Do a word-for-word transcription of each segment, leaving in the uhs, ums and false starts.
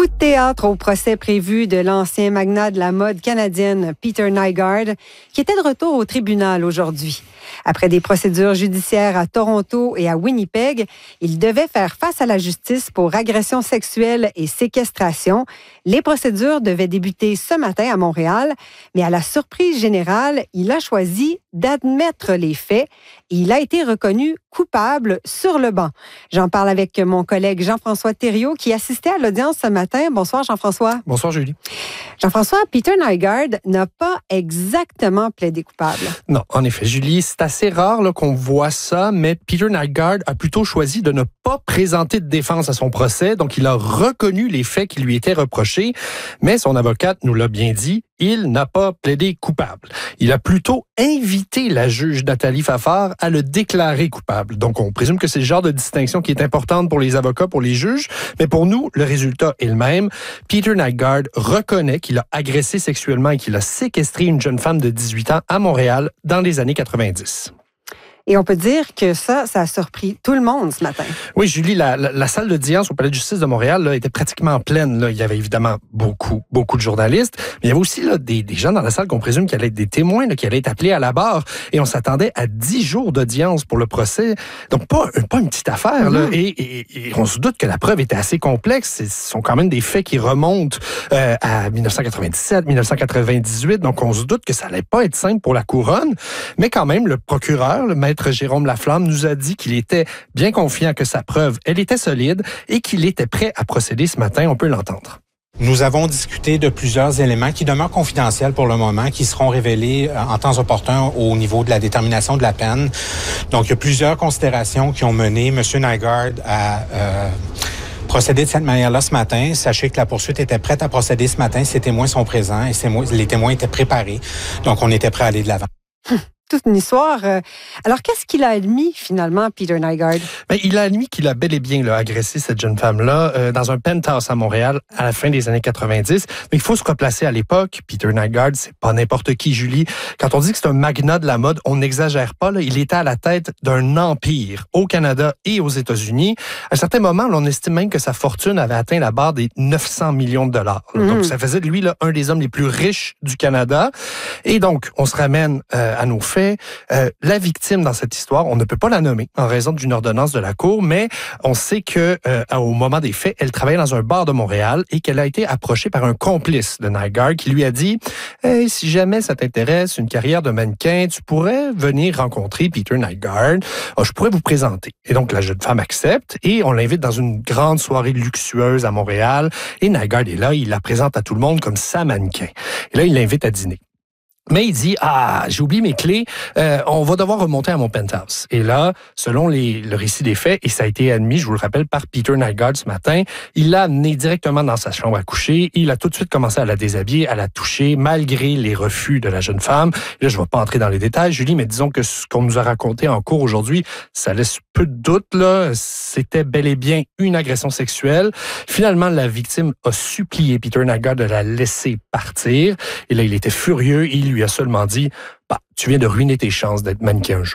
Coup de théâtre au procès prévu de l'ancien magnat de la mode canadienne Peter Nygard, qui était de retour au tribunal aujourd'hui. Après des procédures judiciaires à Toronto et à Winnipeg, il devait faire face à la justice pour agression sexuelle et séquestration. Les procédures devaient débuter ce matin à Montréal, mais à la surprise générale, il a choisi d'admettre les faits et il a été reconnu coupable sur le banc. J'en parle avec mon collègue Jean-François Thériault qui assistait à l'audience ce matin. Bonsoir Jean-François. Bonsoir Julie. Jean-François, Peter Nygard n'a pas exactement plaidé coupable. Non, en effet, Julie, c'est assez rare là, qu'on voit ça, mais Peter Nygard a plutôt choisi de ne pas présenter de défense à son procès, donc il a reconnu les faits qui lui étaient reprochés, mais son avocate nous l'a bien dit, il n'a pas plaidé coupable. Il a plutôt invité la juge Nathalie Fafard à le déclarer coupable. Donc, on présume que c'est le genre de distinction qui est importante pour les avocats, pour les juges, mais pour nous, le résultat est le même. Peter Nygard reconnaît qu'il a agressé sexuellement et qu'il a séquestré une jeune femme de dix-huit ans à Montréal dans les années quatre-vingt-dix. Et on peut dire que ça, ça a surpris tout le monde ce matin. Oui, Julie, la, la, la salle d'audience au Palais de justice de Montréal là, était pratiquement pleine. Là. Il y avait évidemment beaucoup, beaucoup de journalistes, mais il y avait aussi là, des, des gens dans la salle qu'on présume qu'ils allaient être des témoins, là, qui allaient être appelés à la barre. Et on s'attendait à dix jours d'audience pour le procès. Donc, pas, pas une petite affaire. Mm-hmm. Là. Et, et, et on se doute que la preuve était assez complexe. Ce sont quand même des faits qui remontent euh, à dix-neuf cent quatre-vingt-dix-sept, dix-neuf cent quatre-vingt-dix-huit. Donc, on se doute que ça allait pas être simple pour la couronne. Mais quand même, le procureur, le maître Jérôme Laflamme, nous a dit qu'il était bien confiant que sa preuve, elle était solide et qu'il était prêt à procéder ce matin. On peut l'entendre. Nous avons discuté de plusieurs éléments qui demeurent confidentiels pour le moment, qui seront révélés en temps opportun au niveau de la détermination de la peine. Donc, il y a plusieurs considérations qui ont mené M. Nygard à euh, procéder de cette manière-là ce matin. Sachez que la poursuite était prête à procéder ce matin. Ses témoins sont présents et les témoins étaient préparés. Donc, on était prêt à aller de l'avant. Toute une histoire. Alors, qu'est-ce qu'il a admis, finalement, Peter Nygard? Ben, il a admis qu'il a bel et bien là, agressé cette jeune femme-là euh, dans un penthouse à Montréal à la fin des années quatre-vingt-dix. Mais il faut se replacer à l'époque. Peter Nygard, c'est pas n'importe qui, Julie. Quand on dit que c'est un magnat de la mode, on n'exagère pas. Là. Il était à la tête d'un empire au Canada et aux États-Unis. À un certain moment, là, on estime même que sa fortune avait atteint la barre des neuf cents millions de dollars. Mmh. Donc, ça faisait de lui là, un des hommes les plus riches du Canada. Et donc, on se ramène euh, à nos faits. Euh, la victime dans cette histoire, on ne peut pas la nommer en raison d'une ordonnance de la Cour, mais on sait que euh, au moment des faits, elle travaillait dans un bar de Montréal et qu'elle a été approchée par un complice de Nygard qui lui a dit hey, « Si jamais ça t'intéresse, une carrière de mannequin, tu pourrais venir rencontrer Peter Nygard. Oh, je pourrais vous présenter. » Et donc, la jeune femme accepte et on l'invite dans une grande soirée luxueuse à Montréal. Et Nygard est là, il la présente à tout le monde comme sa mannequin. Et là, il l'invite à dîner. Mais il dit, ah, j'ai oublié mes clés, euh, on va devoir remonter à mon penthouse. Et là, selon les, le récit des faits, et ça a été admis, je vous le rappelle, par Peter Nygard ce matin, il l'a amené directement dans sa chambre à coucher. Il a tout de suite commencé à la déshabiller, à la toucher, malgré les refus de la jeune femme. Et là, je ne vais pas entrer dans les détails, Julie, mais disons que ce qu'on nous a raconté en cours aujourd'hui, ça laisse peu de doute, là. C'était bel et bien une agression sexuelle. Finalement, la victime a supplié Peter Nygard de la laisser partir. Et là, il était furieux. Il lui a seulement dit bah, « Tu viens de ruiner tes chances d'être mannequin un jour. »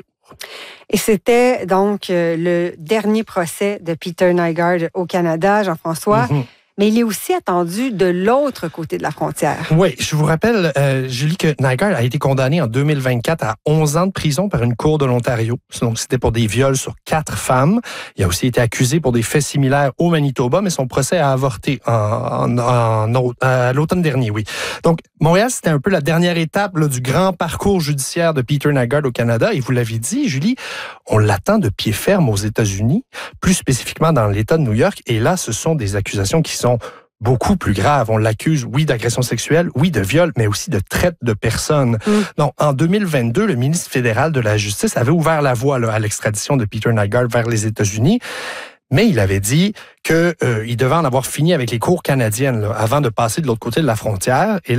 Et c'était donc euh, le dernier procès de Peter Nygard au Canada, Jean-François. Mm-hmm. Mais il est aussi attendu de l'autre côté de la frontière. Oui, je vous rappelle, euh, Julie, que Nygard a été condamné en deux mille vingt-quatre à onze ans de prison par une cour de l'Ontario. Donc, c'était pour des viols sur quatre femmes. Il a aussi été accusé pour des faits similaires au Manitoba, mais son procès a avorté en, en, en, en, à l'automne dernier, oui. Donc, Montréal, c'était un peu la dernière étape là, du grand parcours judiciaire de Peter Nygard au Canada. Et vous l'avez dit, Julie, on l'attend de pied ferme aux États-Unis, plus spécifiquement dans l'État de New York. Et là, ce sont des accusations qui sont beaucoup plus graves. On l'accuse, oui, d'agression sexuelle, oui, de viol, mais aussi de traite de personnes. Mm. Donc, en deux mille vingt-deux, le ministre fédéral de la Justice avait ouvert la voie là, à l'extradition de Peter Nygard vers les États-Unis. Mais il avait dit qu'il euh, devait en avoir fini avec les cours canadiennes là, avant de passer de l'autre côté de la frontière. Et là,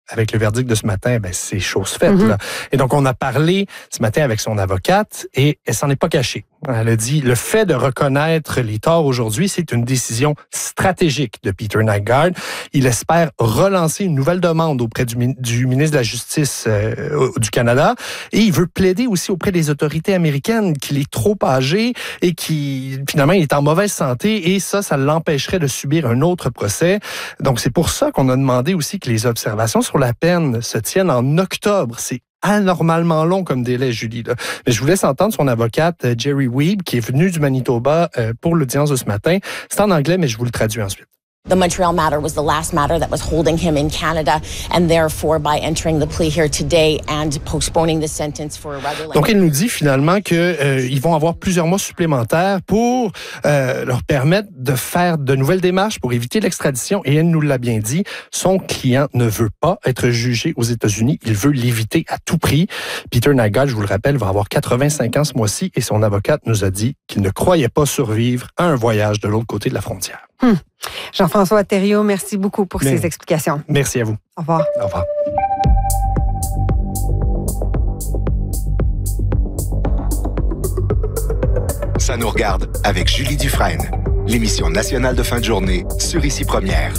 avec le verdict de ce matin, ben, c'est chose faite. Mm-hmm. Là. Et donc, on a parlé ce matin avec son avocate et elle s'en est pas cachée. Elle a dit, le fait de reconnaître les torts aujourd'hui, c'est une décision stratégique de Peter Nygard. Il espère relancer une nouvelle demande auprès du, du ministre de la Justice euh, du Canada et il veut plaider aussi auprès des autorités américaines qu'il est trop âgé et qui, finalement, il est en mauvaise santé et ça, ça l'empêcherait de subir un autre procès. Donc, c'est pour ça qu'on a demandé aussi que les observations sur la peine se tiennent en octobre. C'est anormalement long comme délai, Julie. Là. Mais je vous laisse entendre son avocate, Jerry Weeb, qui est venu du Manitoba euh, pour l'audience de ce matin. C'est en anglais, mais je vous le traduis ensuite. The Montreal matter was the last matter that was holding him in Canada, and therefore, by entering the plea here today and postponing the sentence for a rather lengthy... Donc, elle nous dit finalement qu'ils euh, vont avoir plusieurs mois supplémentaires pour euh, leur permettre de faire de nouvelles démarches pour éviter l'extradition. Et elle nous l'a bien dit, son client ne veut pas être jugé aux États-Unis. Il veut l'éviter à tout prix. Peter Nygard, je vous le rappelle, va avoir quatre-vingt-cinq ans ce mois-ci et son avocate nous a dit qu'il ne croyait pas survivre à un voyage de l'autre côté de la frontière. Hum. Jean-François Thériault, merci beaucoup pour Mais, ces explications. Merci à vous. Au revoir. Au revoir. Ça nous regarde avec Julie Dufresne, l'émission nationale de fin de journée sur Ici Première.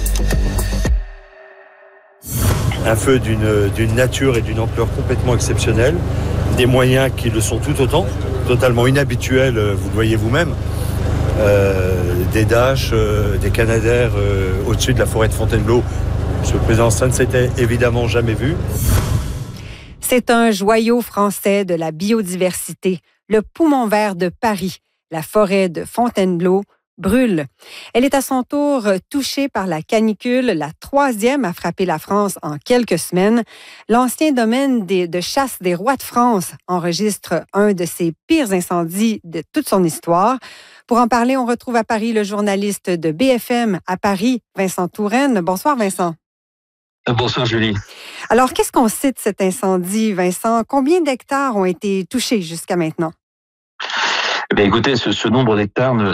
Un feu d'une, d'une nature et d'une ampleur complètement exceptionnelle, des moyens qui le sont tout autant, totalement inhabituels, vous le voyez vous-même. Euh, des Dash, euh, des Canadair euh, au-dessus de la forêt de Fontainebleau. Monsieur le Président, ça ne s'était évidemment jamais vu. C'est un joyau français de la biodiversité. Le poumon vert de Paris, la forêt de Fontainebleau, brûle. Elle est à son tour touchée par la canicule, la troisième à frapper la France en quelques semaines. L'ancien domaine des, de chasse des rois de France enregistre un de ses pires incendies de toute son histoire. Pour en parler, on retrouve à Paris le journaliste de B F M à Paris, Vincent Touraine. Bonsoir, Vincent. Bonsoir, Julie. Alors, qu'est-ce qu'on sait de cet incendie, Vincent? Combien d'hectares ont été touchés jusqu'à maintenant? Eh bien, écoutez, ce, ce nombre d'hectares ne,